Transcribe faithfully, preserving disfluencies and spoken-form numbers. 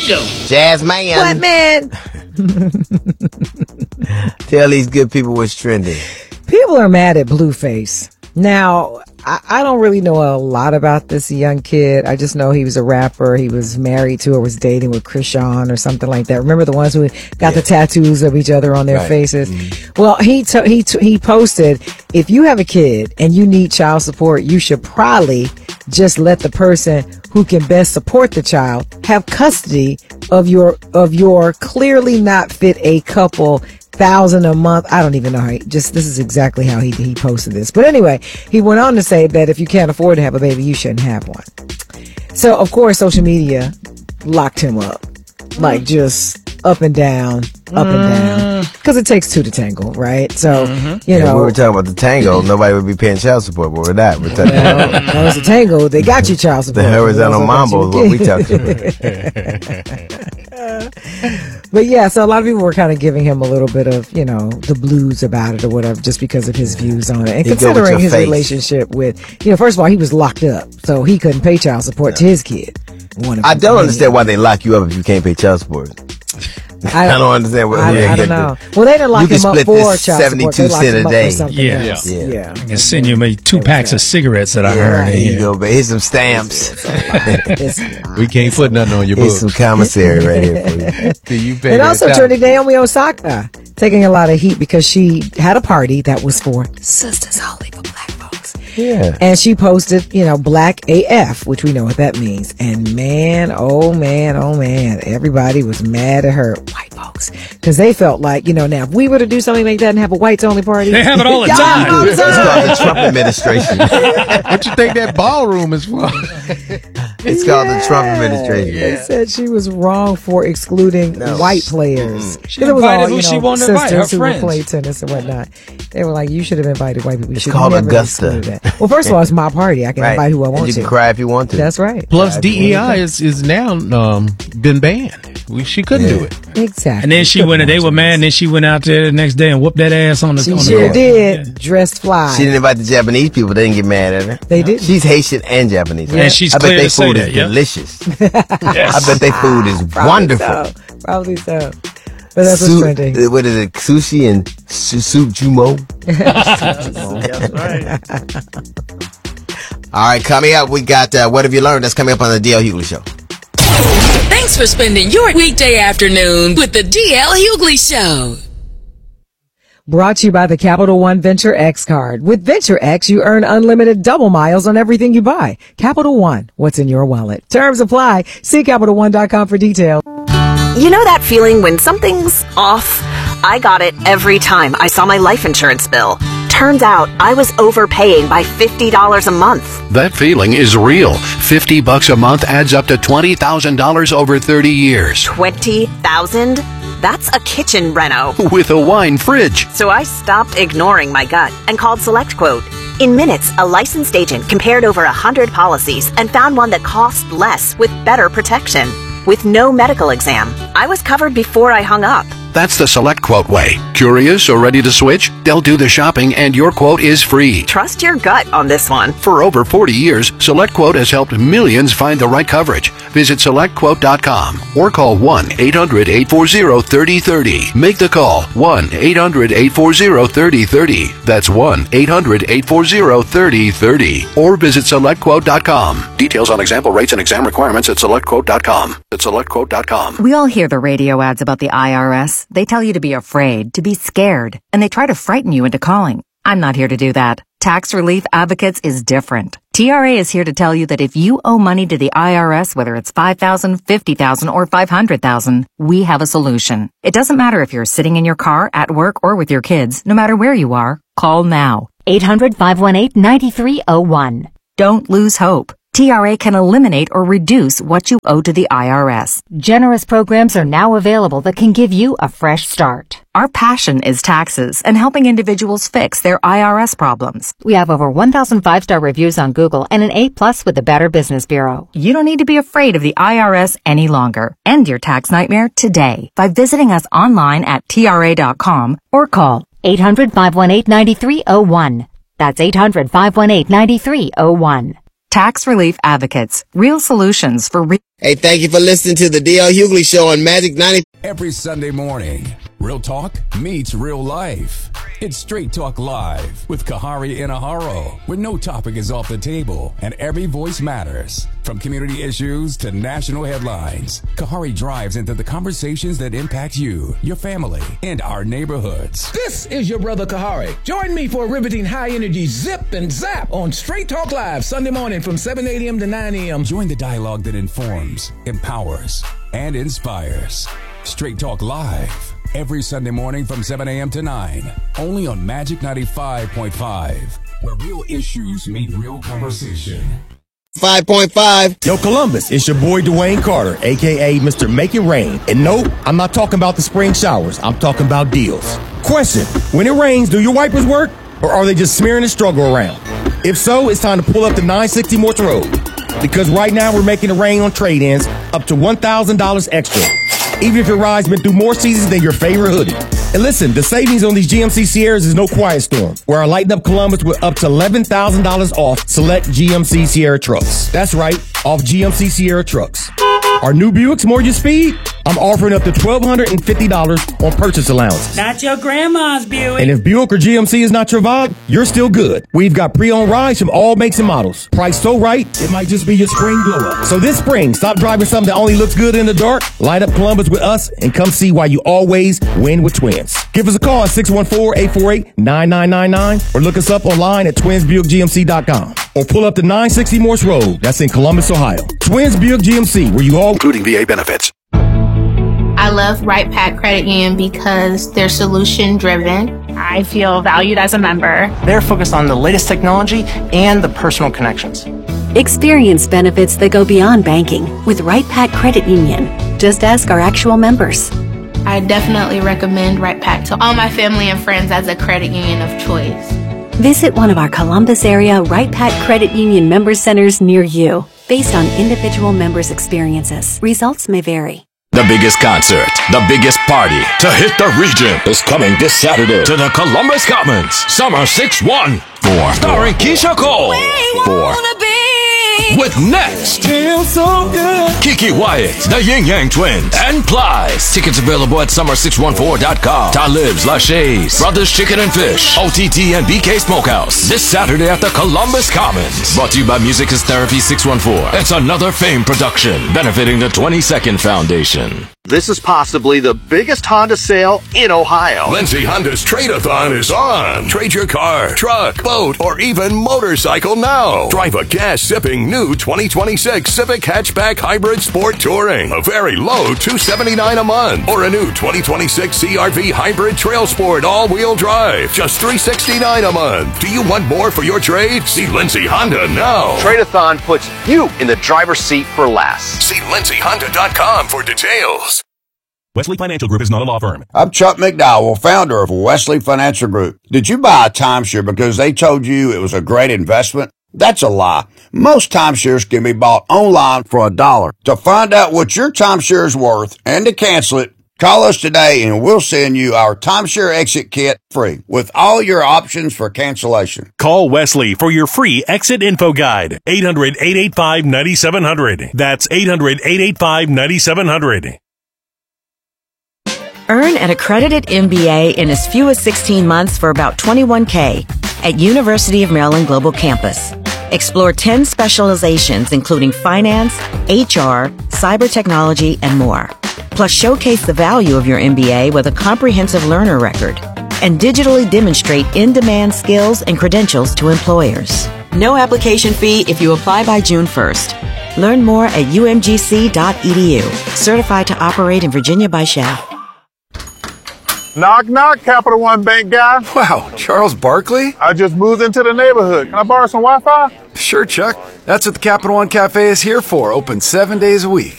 Show. Jazz man. What, man? Tell these good people what's trending. People are mad at Blueface. Now, I, I don't really know a lot about this young kid. I just know he was a rapper. He was married to or was dating with Krishan or something like that. Remember the ones who got yeah. the tattoos of each other on their right. faces? Mm-hmm. Well, he t- he t- he posted, if you have a kid and you need child support, you should probably just let the person who can best support the child have custody of your of your clearly not fit a couple thousand a month. I don't even know how he, just this is exactly how he he posted this. But anyway, he went on to say that if you can't afford to have a baby, you shouldn't have one. So of course social media locked him up. Like just up and down, up mm. and down. Because it takes two to tangle, right? So, mm-hmm. you know. If we were talking about the tango, nobody would be paying child support, but we're not. We're talking well, about that was a tango. They got you child support. The horizontal mambo is what we talking about. But yeah, so a lot of people were kind of giving him a little bit of, you know, the blues about it or whatever, just because of his views on it. And you considering his face. relationship with, you know, first of all, he was locked up, so he couldn't pay child support to his kid. I don't understand why they lock you up if you can't pay child support. I, I don't understand what. I, yeah, I don't know. Well, they didn't lock him up for child seventy-two support. cent a day. Yeah, yeah, yeah. yeah. I can send you maybe two packs of cigarettes that I yeah, heard. There you go, but here's some stamps. We can't put nothing on your book. Here's some commissary right here for you. Do you pay and also, turning Naomi Osaka taking a lot of heat because she had a party that was for Sisters Only for Black folks. Yeah. And she posted, you know, Black A F, which we know what that means. And man, oh man, oh man, everybody was mad at her, white folks, because they felt like, you know, now if we were to do something like that and have a whites only party, they have it all the time. All the time. It's called the Trump administration. What you think that ballroom is for? It's yeah. called the Trump administration. They yeah. said she was wrong for excluding no. white players. Mm-hmm. She invited all, who you know, she wanted to invite, her who friends. played tennis and whatnot. They were like, you should have invited white people. You it's called never Augusta. That. Well, first of all, it's my party. I can right. invite who I want and you to. You can cry if you want to. That's right. Plus, D E I is, is now um, been banned. We, she couldn't yeah. do it. Exactly. And then she went, and they were mad, and then she went out there the next day and whooped that ass on the She on sure the did. Yeah. Dressed fly. She didn't invite the Japanese people. They didn't get mad at her. They did. She's Haitian and Japanese. Yeah. And she's I bet clear their to say food that, is yeah. delicious. Yes. I bet their food is Probably wonderful. So. Probably so. But that's Su- what's trending. What is it? Sushi and su- soup jumo. That's right. All right, coming up, we got uh, What Have You Learned? That's coming up on the D L Hughley Show. Thanks for spending your weekday afternoon with the D L Hughley Show. Brought to you by the Capital One Venture X card. With Venture X, you earn unlimited double miles on everything you buy. Capital One, what's in your wallet? Terms apply. See Capital One dot com for details. You know that feeling when something's off? I got it every time I saw my life insurance bill. Turns out I was overpaying by fifty dollars a month. That feeling is real. fifty bucks a month adds up to twenty thousand dollars over thirty years. twenty thousand dollars? That's a kitchen reno. With a wine fridge. So I stopped ignoring my gut and called SelectQuote. In minutes, a licensed agent compared over one hundred policies and found one that cost less with better protection. With no medical exam, I was covered before I hung up. That's the SelectQuote way. Curious or ready to switch? They'll do the shopping and your quote is free. Trust your gut on this one. For over forty years, SelectQuote has helped millions find the right coverage. Visit Select Quote dot com or call one eight hundred eight four zero three zero three zero. Make the call one eight hundred eight four zero three zero three zero. That's one eight hundred eight four zero three zero three zero. Or visit Select Quote dot com. Details on example rates and exam requirements at Select Quote dot com. At Select Quote dot com. We all hear the radio ads about the I R S. They tell you to be afraid, to be scared, and they try to frighten you into calling. I'm not here to do that. Tax Relief Advocates is different. T R A is here to tell you that if you owe money to the I R S, whether it's five thousand dollars, fifty thousand dollars, or five hundred thousand dollars, we have a solution. It doesn't matter if you're sitting in your car, at work, or with your kids. No matter where you are, call now. eight hundred, five one eight, nine three zero one. Don't lose hope. T R A can eliminate or reduce what you owe to the I R S. Generous programs are now available that can give you a fresh start. Our passion is taxes and helping individuals fix their I R S problems. We have over one thousand five-star reviews on Google and an A plus with the Better Business Bureau. You don't need to be afraid of the I R S any longer. End your tax nightmare today by visiting us online at T R A dot com or call eight hundred, five one eight, nine three zero one. That's eight hundred, five one eight, nine three zero one. Tax Relief Advocates. Real solutions for real. Hey, thank you for listening to the D L Hughley Show on Magic ninety. Every Sunday morning, real talk meets real life. It's Straight Talk Live with Kahari Inaharo, where no topic is off the table and every voice matters. From community issues to national headlines, Kahari drives into the conversations that impact you, your family, and our neighborhoods. This is your brother Kahari. Join me for a riveting high-energy zip and zap on Straight Talk Live, Sunday morning from seven a.m. to nine a.m. Join the dialogue that informs, empowers, and inspires. Straight Talk Live, every Sunday morning from seven a.m. to nine, only on Magic ninety-five point five, where real issues meet real conversation. five point five. Yo, Columbus, it's your boy Dwayne Carter, a k a. Mister Make It Rain. And no, I'm not talking about the spring showers. I'm talking about deals. Question, when it rains, do your wipers work? Or are they just smearing the struggle around? If so, it's time to pull up the nine sixty Morse Road. Because right now we're making it rain on trade-ins up to one thousand dollars extra. Even if your ride's been through more seasons than your favorite hoodie. And listen, the savings on these G M C Sierras is no quiet storm, where I lighten up Columbus with up to eleven thousand dollars off select G M C Sierra trucks. That's right, off G M C Sierra trucks. Our new Buicks more your speed? I'm offering up to twelve fifty dollars on purchase allowances. Not your grandma's Buick. And if Buick or G M C is not your vibe, you're still good. We've got pre-owned rides from all makes and models. Priced so right, it might just be your spring glow-up. So this spring, stop driving something that only looks good in the dark. Light up Columbus with us and come see why you always win with Twins. Give us a call at six one four, eight four eight, nine nine nine nine or look us up online at twins buick g m c dot com. Or pull up the nine sixty Morse Road. That's in Columbus, Ohio. Twins Buick G M C, where you all... Including V A benefits. I love Right Pack Credit Union because they're solution driven. I feel valued as a member. They're focused on the latest technology and the personal connections. Experience benefits that go beyond banking with Right Pack Credit Union. Just ask our actual members. I definitely recommend Right Pack to all my family and friends as a credit union of choice. Visit one of our Columbus area Right Pack Credit Union member centers near you. Based on individual members' experiences, results may vary. The biggest concert, the biggest party to hit the region is coming this Saturday to the Columbus Commons Summer six one four, starring Keisha Cole. Four. With Next, Feels so good. Kiki Wyatt, the Yin Yang Twins, and Plies. Tickets available at summer six one four dot com. Talib's, Lachey's, Brothers Chicken and Fish, O T T, and B K Smokehouse. This Saturday at the Columbus Commons. Brought to you by Music is Therapy six one four. It's another Fame production, benefiting the twenty-second Foundation. This is possibly the biggest Honda sale in Ohio. Lindsay Honda's Trade-a-thon is on. Trade your car, truck, boat, or even motorcycle now. Drive a gas-sipping new twenty twenty-six Civic Hatchback Hybrid Sport Touring. A very low two hundred seventy-nine dollars a month. Or a new twenty twenty-six C R V Hybrid Trail Sport All-Wheel Drive. Just three hundred sixty-nine dollars a month. Do you want more for your trade? See Lindsay Honda now. Trade-a-thon puts you in the driver's seat for less. See lindsay honda dot com for details. Wesley Financial Group is not a law firm. I'm Chuck McDowell, founder of Wesley Financial Group. Did you buy a timeshare because they told you it was a great investment? That's a lie. Most timeshares can be bought online for a dollar. To find out what your timeshare is worth and to cancel it, call us today and we'll send you our timeshare exit kit free with all your options for cancellation. Call Wesley for your free exit info guide. eight hundred, eight eight five, nine seven zero zero. That's eight hundred, eight eight five, nine seven zero zero. Earn an accredited M B A in as few as sixteen months for about twenty-one thousand dollars at University of Maryland Global Campus. Explore ten specializations including finance, H R, cyber technology, and more. Plus showcase the value of your M B A with a comprehensive learner record and digitally demonstrate in-demand skills and credentials to employers. No application fee if you apply by June first. Learn more at u m g c dot e d u. Certified to operate in Virginia by S H A F. Knock, knock, Capital One Bank guy. Wow, Charles Barkley? I just moved into the neighborhood. Can I borrow some Wi-Fi? Sure, Chuck. That's what the Capital One Cafe is here for, open seven days a week.